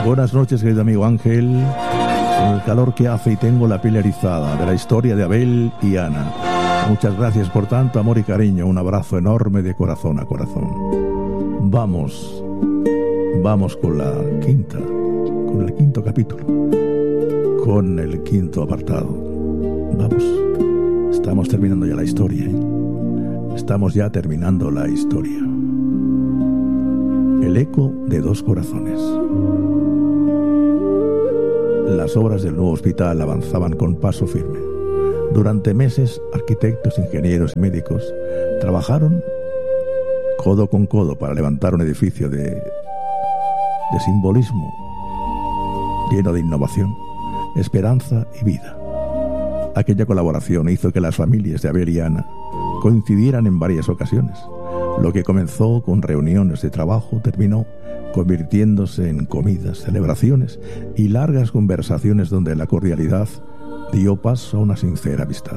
Buenas noches, querido amigo Ángel. Con el calor que hace y tengo la piel erizada de la historia de Abel y Ana. Muchas gracias por tanto amor y cariño. Un abrazo enorme de corazón a corazón. Vamos con el quinto capítulo, con el quinto apartado. Vamos, estamos terminando ya la historia, Estamos ya terminando la historia. El eco de dos corazones. Las obras del nuevo hospital avanzaban con paso firme. Durante meses, arquitectos, ingenieros y médicos trabajaron codo con codo para levantar un edificio de simbolismo, lleno de innovación, esperanza y vida. Aquella colaboración hizo que las familias de Abel y Ana coincidieran en varias ocasiones. Lo que comenzó con reuniones de trabajo terminó convirtiéndose en comidas, celebraciones y largas conversaciones donde la cordialidad dio paso a una sincera amistad.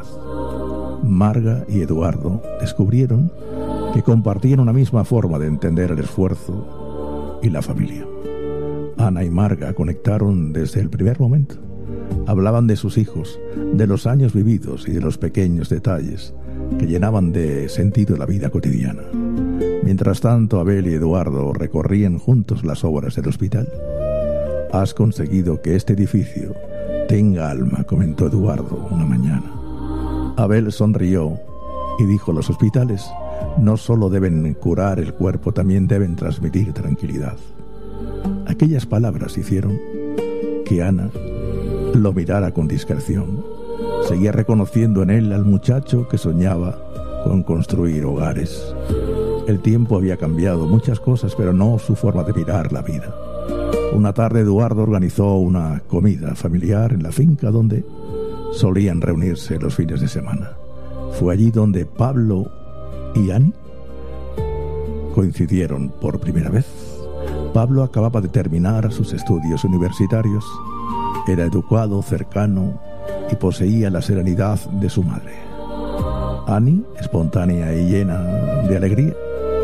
Marga y Eduardo descubrieron que compartían una misma forma de entender el esfuerzo y la familia. Ana y Marga conectaron desde el primer momento. Hablaban de sus hijos, de los años vividos y de los pequeños detalles que llenaban de sentido la vida cotidiana. Mientras tanto, Abel y Eduardo recorrían juntos las obras del hospital. «Has conseguido que este edificio tenga alma», comentó Eduardo una mañana. Abel sonrió y dijo: «Los hospitales no solo deben curar el cuerpo, también deben transmitir tranquilidad». Aquellas palabras hicieron que Ana lo mirara con discreción. Seguía reconociendo en él al muchacho que soñaba con construir hogares. El tiempo había cambiado muchas cosas, pero no su forma de mirar la vida. Una tarde Eduardo organizó una comida familiar en la finca donde solían reunirse los fines de semana. Fue allí donde Pablo y Ani coincidieron por primera vez. Pablo acababa de terminar sus estudios universitarios. Era educado, cercano y poseía la serenidad de su madre. Ani, espontánea y llena de alegría,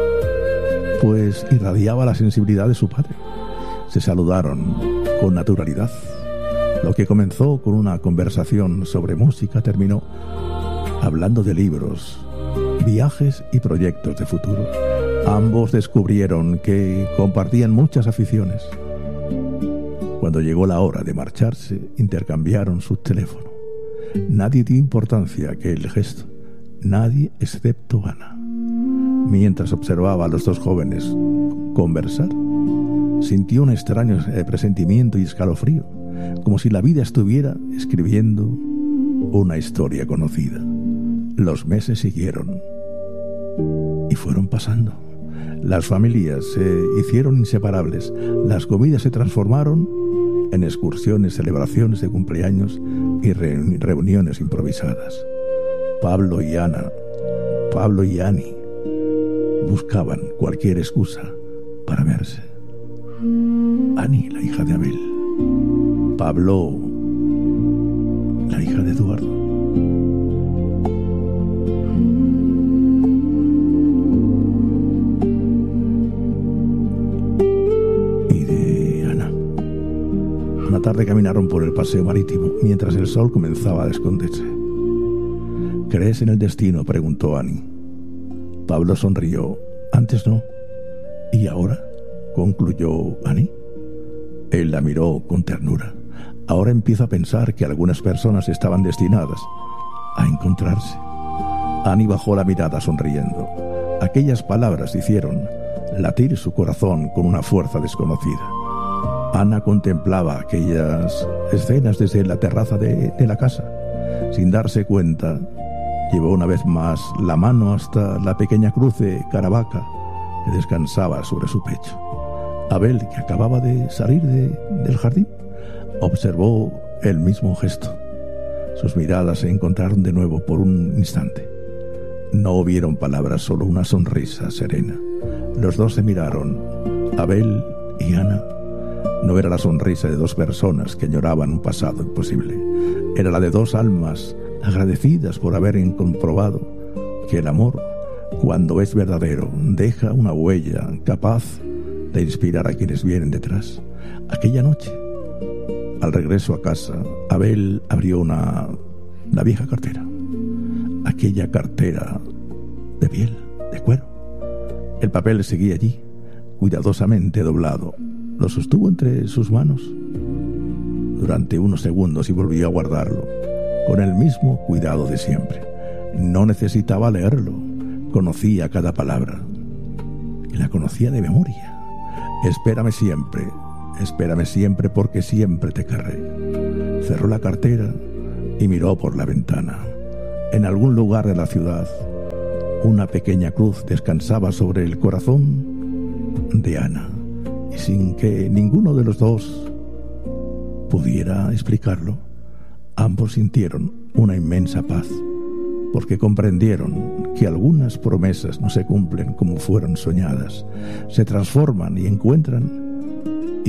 pues irradiaba la sensibilidad de su padre. Se saludaron con naturalidad. Lo que comenzó con una conversación sobre música terminó hablando de libros, viajes y proyectos de futuro. Ambos descubrieron que compartían muchas aficiones. Cuando llegó la hora de marcharse, intercambiaron su teléfono. Nadie dio importancia a aquel gesto, nadie excepto Ana. Mientras observaba a los dos jóvenes conversar, sintió un extraño presentimiento y escalofrío, como si la vida estuviera escribiendo una historia conocida. Los meses siguieron y fueron pasando. Las familias se hicieron inseparables. Las comidas se transformaron en excursiones, celebraciones de cumpleaños y reuniones improvisadas. Pablo y Ani buscaban cualquier excusa para verse. Ani, la hija de Abel. Pablo, la hija de Eduardo. Una tarde caminaron por el paseo marítimo mientras el sol comenzaba a esconderse. ¿Crees en el destino?, preguntó Ani. Pablo sonrió. Antes no. ¿Y ahora?, concluyó Ani. Él la miró con ternura. Ahora empiezo a pensar que algunas personas estaban destinadas a encontrarse. Ani bajó la mirada sonriendo. Aquellas palabras hicieron latir su corazón con una fuerza desconocida. Ana contemplaba aquellas escenas desde la terraza de la casa. Sin darse cuenta, llevó una vez más la mano hasta la pequeña cruz de Caravaca que descansaba sobre su pecho. Abel, que acababa de salir del jardín, observó el mismo gesto. Sus miradas se encontraron de nuevo por un instante. No hubieron palabras, solo una sonrisa serena. Los dos se miraron. Abel y Ana. No era la sonrisa de dos personas que añoraban un pasado imposible. Era la de dos almas agradecidas por haber comprobado que el amor, cuando es verdadero, deja una huella capaz de inspirar a quienes vienen detrás. Aquella noche, al regreso a casa, Abel abrió la vieja cartera. Aquella cartera de piel, de cuero. El papel seguía allí, cuidadosamente doblado. Lo sostuvo entre sus manos durante unos segundos y volvió a guardarlo, con el mismo cuidado de siempre. No necesitaba leerlo, conocía cada palabra, y la conocía de memoria. Espérame siempre porque siempre te querré. Cerró la cartera y miró por la ventana. En algún lugar de la ciudad, una pequeña cruz descansaba sobre el corazón de Ana, y sin que ninguno de los dos pudiera explicarlo, ambos sintieron una inmensa paz, porque comprendieron que algunas promesas no se cumplen como fueron soñadas, se transforman y encuentran